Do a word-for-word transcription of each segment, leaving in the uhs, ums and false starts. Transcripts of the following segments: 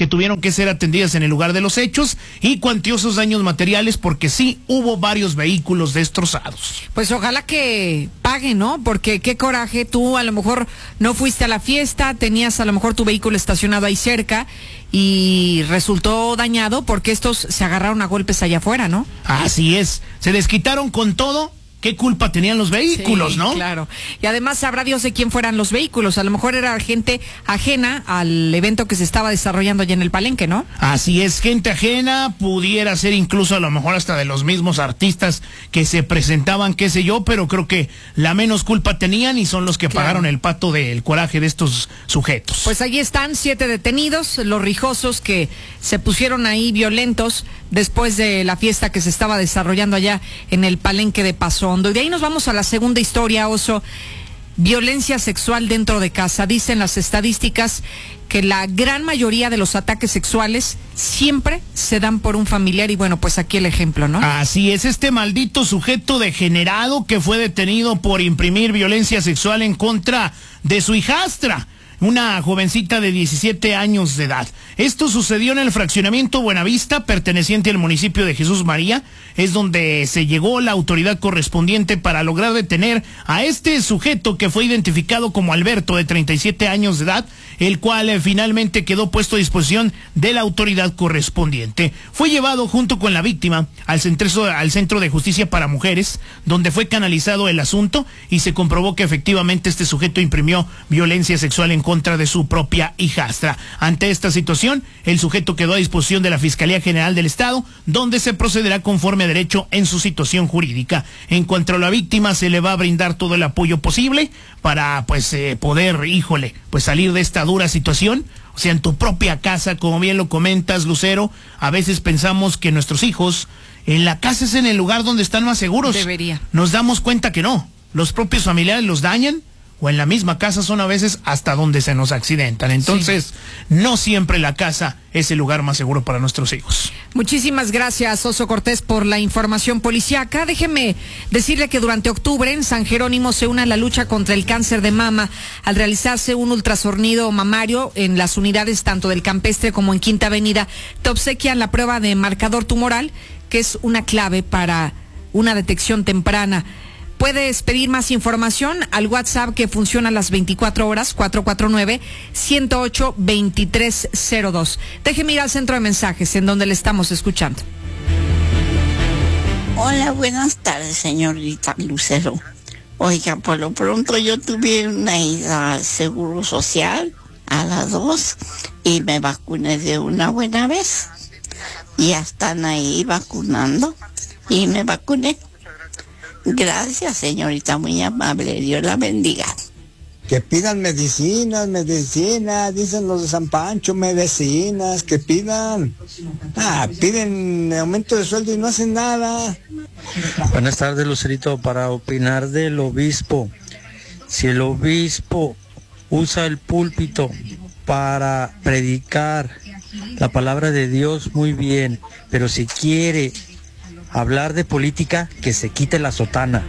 que tuvieron que ser atendidas en el lugar de los hechos y cuantiosos daños materiales porque sí hubo varios vehículos destrozados. Pues ojalá que paguen, ¿no? Porque qué coraje, tú a lo mejor no fuiste a la fiesta, tenías a lo mejor tu vehículo estacionado ahí cerca y resultó dañado porque estos se agarraron a golpes allá afuera, ¿no? Así es, se desquitaron con todo. ¿Qué culpa tenían los vehículos, sí, no? Claro. Y además sabrá Dios de quién fueran los vehículos. A lo mejor era gente ajena al evento que se estaba desarrollando allá en el Palenque, ¿no? Así es, gente ajena, pudiera ser incluso a lo mejor hasta de los mismos artistas que se presentaban, qué sé yo, pero creo que la menos culpa tenían y son los que claro. pagaron el pato del coraje de estos sujetos. Pues allí están siete detenidos, los rijosos que se pusieron ahí violentos después de la fiesta que se estaba desarrollando allá en el Palenque de Paso Hondo. Y de ahí nos vamos a la segunda historia, Oso. Violencia sexual dentro de casa. Dicen las estadísticas que la gran mayoría de los ataques sexuales siempre se dan por un familiar y bueno, pues aquí el ejemplo, ¿no? Así es, este maldito sujeto degenerado que fue detenido por imprimir violencia sexual en contra de su hijastra, una jovencita de diecisiete años de edad. Esto sucedió en el fraccionamiento Buenavista, perteneciente al municipio de Jesús María. Es donde se llegó la autoridad correspondiente para lograr detener a este sujeto que fue identificado como Alberto, de treinta y siete años de edad, el cual eh, finalmente quedó puesto a disposición de la autoridad correspondiente. Fue llevado junto con la víctima al centro, al Centro de Justicia para Mujeres, donde fue canalizado el asunto y se comprobó que efectivamente este sujeto imprimió violencia sexual en contra de su propia hijastra. Ante esta situación, el sujeto quedó a disposición de la Fiscalía General del Estado, donde se procederá conforme a derecho en su situación jurídica. En cuanto a la víctima, se le va a brindar todo el apoyo posible para pues eh, poder, híjole, pues salir de esta dura situación. O sea, en tu propia casa, como bien lo comentas, Lucero, a veces pensamos que nuestros hijos, en la casa es en el lugar donde están más seguros. Debería. Nos damos cuenta que no. Los propios familiares los dañan, o en la misma casa son a veces hasta donde se nos accidentan. Entonces, sí. no siempre la casa es el lugar más seguro para nuestros hijos. Muchísimas gracias, Oso Cortés, por la información policiaca. Déjeme decirle que durante octubre en San Jerónimo se une a la lucha contra el cáncer de mama al realizarse un ultrasonido mamario en las unidades tanto del Campestre como en Quinta Avenida. Te obsequian la prueba de marcador tumoral, que es una clave para una detección temprana. Puedes pedir más información al WhatsApp que funciona a las veinticuatro horas, cuatro cuatro nueve, uno cero ocho, dos tres cero dos. Déjeme ir al centro de mensajes en donde le estamos escuchando. Hola, buenas tardes, señorita Lucero. Oiga, por lo pronto yo tuve una ida al Seguro Social a las dos y me vacuné de una buena vez. Ya están ahí vacunando y me vacuné. Gracias, señorita, muy amable. Dios la bendiga. Que pidan medicinas, medicinas, dicen los de San Pancho, medicinas, que pidan. Ah, piden aumento de sueldo y no hacen nada. Buenas tardes, Lucerito, para opinar del obispo. Si el obispo usa el púlpito para predicar la palabra de Dios, muy bien, pero si quiere hablar de política, que se quite la sotana.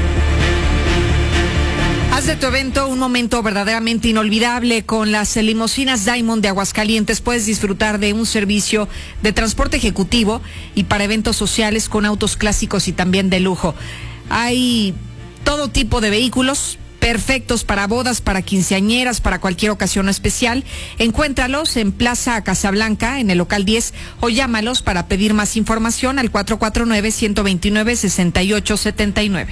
Haz de tu evento un momento verdaderamente inolvidable con las limusinas Diamond de Aguascalientes. Puedes disfrutar de un servicio de transporte ejecutivo y para eventos sociales con autos clásicos y también de lujo. Hay todo tipo de vehículos perfectos para bodas, para quinceañeras, para cualquier ocasión especial. Encuéntralos en Plaza Casablanca, en el local diez, o llámalos para pedir más información al cuatro cuatro nueve, uno dos nueve, seis ocho siete nueve.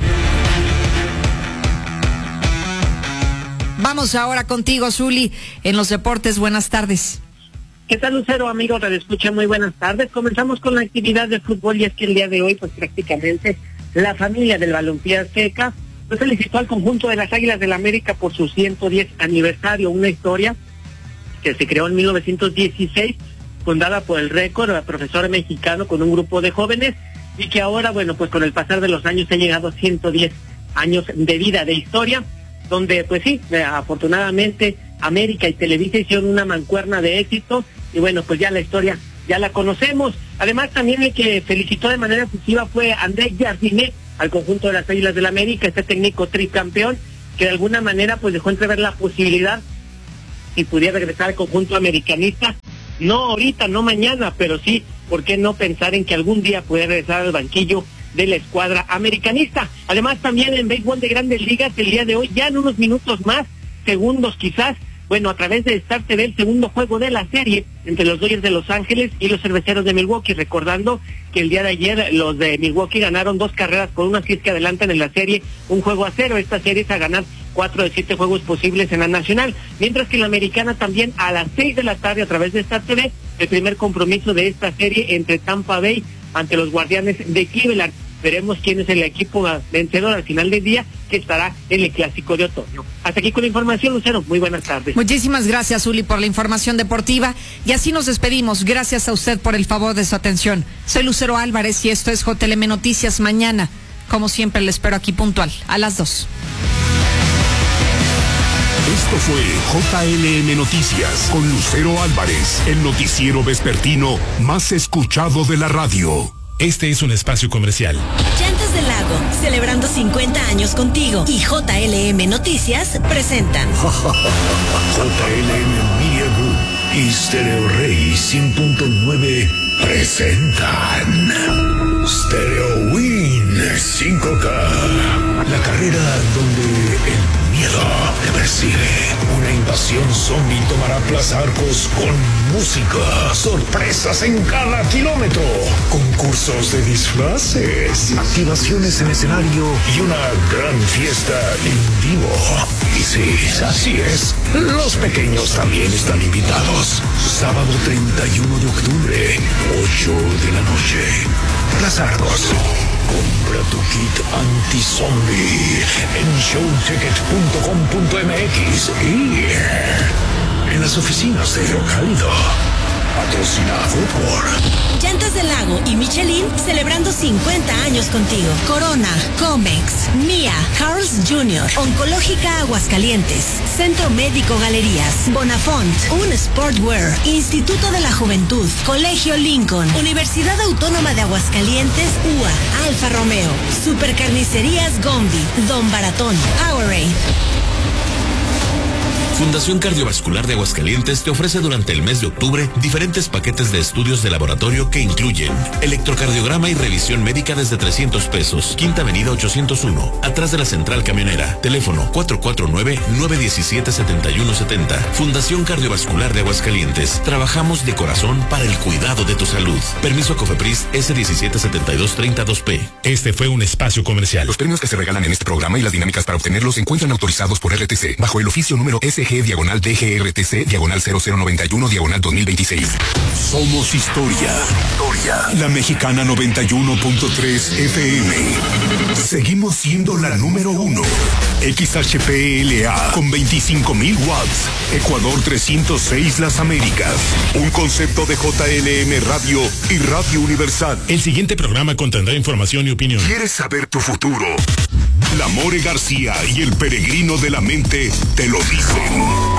Vamos ahora contigo, Zuli, en los deportes. Buenas tardes. ¿Qué tal, Lucero, amigos? Radio Escucha, muy buenas tardes. Comenzamos con la actividad de fútbol y es que el día de hoy, pues prácticamente la familia del Balompié Azteca pues felicitó al conjunto de las Águilas del la América por su ciento diez aniversario, una historia que se creó en mil novecientos dieciséis, fundada por el Récord, el profesor mexicano, con un grupo de jóvenes, y que ahora, bueno, pues con el pasar de los años ha llegado a ciento diez años de vida, de historia, donde pues sí, afortunadamente América y Televisa hicieron una mancuerna de éxito, y bueno, pues ya la historia ya la conocemos. Además, también el que felicitó de manera efusiva fue André Jardinet al conjunto de las Águilas del la América, este técnico tricampeón, que de alguna manera pues dejó entrever la posibilidad, si pudiera regresar al conjunto americanista, no ahorita, no mañana, pero sí, ¿por qué no pensar en que algún día puede regresar al banquillo de la escuadra americanista? Además, también en béisbol de Grandes Ligas, el día de hoy, ya en unos minutos más, segundos quizás, bueno, a través de Star T V, el segundo juego de la serie entre los Dodgers de Los Ángeles y los Cerveceros de Milwaukee, recordando que el día de ayer los de Milwaukee ganaron dos carreras por una, así es que adelantan en la serie un juego a cero. Esta serie es a ganar cuatro de siete juegos posibles en la nacional, mientras que en la americana también a las seis de la tarde a través de Star T V, el primer compromiso de esta serie entre Tampa Bay ante los Guardianes de Cleveland. Veremos quién es el equipo vencedor al final del día, que estará en el Clásico de Otoño. Hasta aquí con la información, Lucero. Muy buenas tardes. Muchísimas gracias, Uli, por la información deportiva. Y así nos despedimos. Gracias a usted por el favor de su atención. Soy Lucero Álvarez y esto es J L M Noticias. Mañana, como siempre, le espero aquí puntual, a las dos. Esto fue J L M Noticias con Lucero Álvarez, el noticiero vespertino más escuchado de la radio. Este es un espacio comercial. Llantas del Lago, celebrando cincuenta años contigo, y J L M Noticias presentan J L M Media Group y Stereo Rey cien punto nueve presentan Stereo Win cinco K, la carrera donde el miedo te persigue. Una invasión zombie tomará Plaza Arcos con música, sorpresas en cada kilómetro, concursos de disfraces, activaciones en escenario y una gran fiesta en vivo. Y sí, así es, los pequeños también están invitados. Sábado treinta y uno de octubre, ocho de la noche, Plaza Arcos. Compra tu kit anti-zombie en show ticket punto com punto m x y en las oficinas de Hidrocálido. Patrocinado por Llantas del Lago y Michelin, celebrando cincuenta años contigo. Corona, Comex, Mía, Carl's junior, Oncológica Aguascalientes, Centro Médico Galerías, Bonafont, Un Sportwear, Instituto de la Juventud, Colegio Lincoln, Universidad Autónoma de Aguascalientes, U A, Alfa Romeo, Supercarnicerías Gombi, Don Baratón, Powerade. Fundación Cardiovascular de Aguascalientes te ofrece durante el mes de octubre diferentes paquetes de estudios de laboratorio que incluyen electrocardiograma y revisión médica desde trescientos pesos. Quinta Avenida ochocientos uno, atrás de la Central Camionera. Teléfono cuatro cuatro nueve, nueve uno siete, siete uno siete cero. Fundación Cardiovascular de Aguascalientes. Trabajamos de corazón para el cuidado de tu salud. Permiso COFEPRIS S diecisiete setenta y dos treinta dos P. Este fue un espacio comercial. Los premios que se regalan en este programa y las dinámicas para obtenerlos se encuentran autorizados por R T C bajo el oficio número S G diagonal D G R T C diagonal cero cero noventa y uno diagonal dos mil veintiséis. Somos Historia. Historia. La Mexicana noventa y uno punto tres F M. Seguimos siendo la número uno. X H P L A con veinticinco mil watts. Ecuador trescientos seis Las Américas. Un concepto de J L M Radio y Radio Universal. El siguiente programa contendrá información y opinión. ¿Quieres saber tu futuro? La More García y el Peregrino de la Mente te lo dicen.